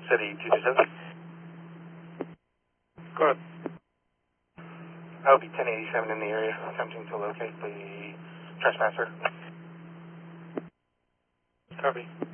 City 227. Go ahead. I'll be 1087 in the area, attempting to locate the trespasser. Copy.